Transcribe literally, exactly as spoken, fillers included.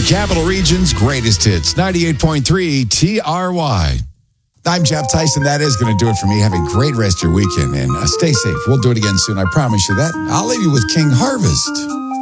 Capital Region's greatest hits, ninety-eight point three T R Y. I'm Jeff Tyson. That is going to do it for me. Have a great rest of your weekend and uh, stay safe. We'll do it again soon. I promise you that. I'll leave you with King Harvest.